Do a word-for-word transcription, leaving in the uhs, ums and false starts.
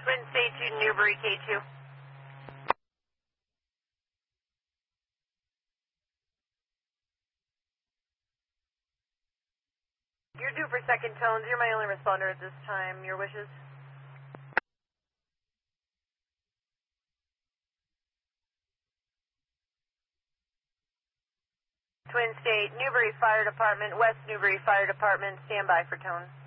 Twin State to Newbury K two. You're due for second tones. You're my only responder at this time. Your wishes? Twin State, Newbury Fire Department, West Newbury Fire Department, stand by for tone.